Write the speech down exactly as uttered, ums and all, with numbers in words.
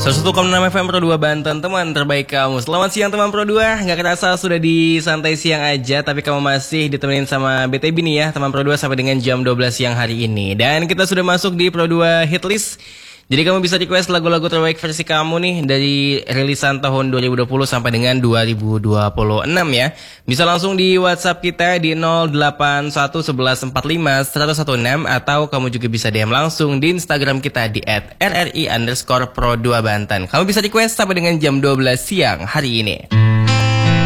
seratus satu koma enam F M Pro dua Banten, teman terbaik kamu. Selamat siang teman Pro dua. Gak kerasa sudah di santai siang aja, tapi kamu masih ditemenin sama B T B nih ya teman Pro dua sampai dengan jam dua belas siang hari ini. Dan kita sudah masuk di Pro dua Hitlist. Jadi kamu bisa request lagu-lagu terbaik versi kamu nih dari rilisan tahun dua ribu dua puluh sampai dengan dua ribu dua puluh enam ya. Bisa langsung di WhatsApp kita di nol delapan satu sebelas empat lima satu satu enam atau kamu juga bisa D M langsung di Instagram kita di et r r i underscore pro dua Banten. Kamu bisa request sampai dengan jam dua belas siang hari ini.